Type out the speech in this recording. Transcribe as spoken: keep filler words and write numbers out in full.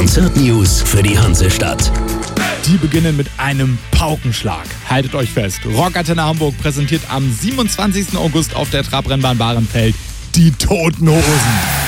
Konzertnews für die Hansestadt. Die beginnen mit einem Paukenschlag. Haltet euch fest, Rockantenne Hamburg präsentiert am siebenundzwanzigsten August auf der Trabrennbahn Bahrenfeld die Toten Hosen.